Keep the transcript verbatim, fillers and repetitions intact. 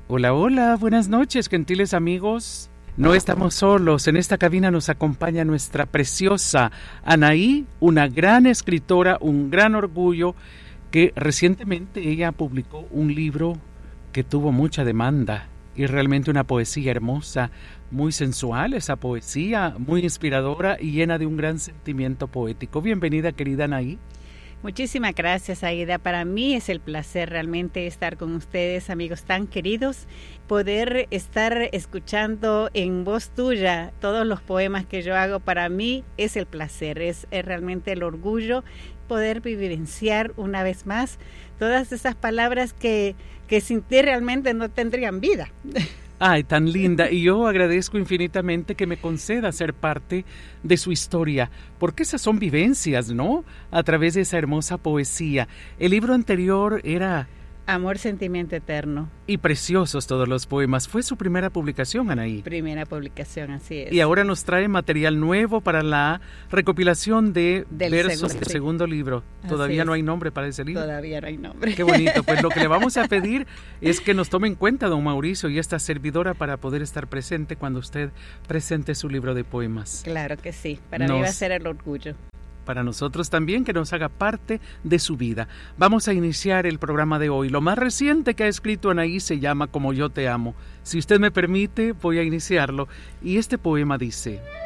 Hola, hola, buenas noches, gentiles amigos. No estamos solos, en esta cabina nos acompaña nuestra preciosa Anaí, una gran escritora, un gran orgullo, que recientemente ella publicó un libro que tuvo mucha demanda y realmente una poesía hermosa, muy sensual esa poesía, muy inspiradora y llena de un gran sentimiento poético. Bienvenida, querida Anaí. Muchísimas gracias, Aida. Para mí es el placer realmente estar con ustedes, amigos tan queridos, poder estar escuchando en voz tuya todos los poemas que yo hago. Para mí es el placer, es, es realmente el orgullo poder vivenciar una vez más todas esas palabras que, que sin ti realmente no tendrían vida. Ay, tan linda, y yo agradezco infinitamente que me conceda ser parte de su historia, porque esas son vivencias, ¿no? A través de esa hermosa poesía. El libro anterior era... Amor, sentimiento eterno. Y preciosos todos los poemas. Fue su primera publicación, Anaí. Primera publicación, así es. Y ahora nos trae material nuevo para la recopilación de del versos segundo, del segundo libro. Todavía no hay nombre para ese libro. Todavía no hay nombre. Qué bonito. Pues lo que le vamos a pedir es que nos tome en cuenta, don Mauricio, y esta servidora para poder estar presente cuando usted presente su libro de poemas. Claro que sí. Para nos... mí va a ser el orgullo. Para nosotros también, que nos haga parte de su vida. Vamos a iniciar el programa de hoy. Lo más reciente que ha escrito Anaí se llama Como yo te amo. Si usted me permite, voy a iniciarlo. Y este poema dice: